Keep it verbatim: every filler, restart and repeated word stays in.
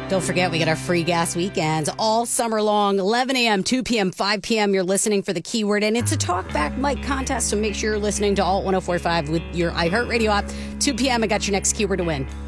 Don't forget, we get our free gas weekends all summer long, eleven a.m., two p.m., five p.m. You're listening for the keyword, and it's a Talkback Mike contest, so make sure you're listening to Alt ten forty-five with your iHeartRadio app. two p.m. I got your next keyword to win.